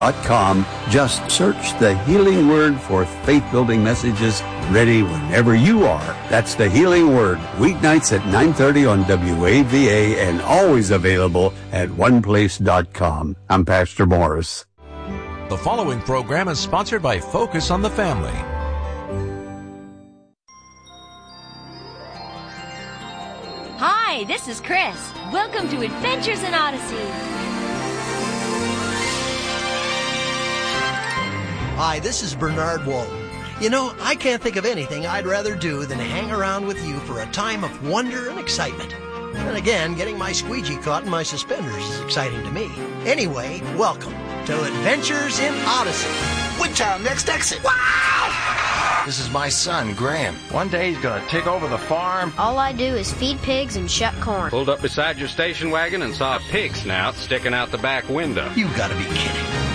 Com. Just search the Healing Word for faith-building messages ready whenever you are. That's the Healing Word, weeknights at 9:30 on WAVA and always available at oneplace.com. I'm Pastor Morris. The following program is sponsored by Focus on the Family. Hi, this is Chris. Welcome to Adventures in Odyssey. Hi, this is Bernard Walton. You know, I can't think of anything I'd rather do than hang around with you for a time of wonder and excitement. And again, getting my squeegee caught in my suspenders is exciting to me. Anyway, welcome to Adventures in Odyssey. Woodtown, next exit. Wow! This is my son, Graham. One day he's gonna take over the farm. All I do is feed pigs and shuck corn. Pulled up beside your station wagon and saw a pig snout sticking out the back window. You gotta be kidding.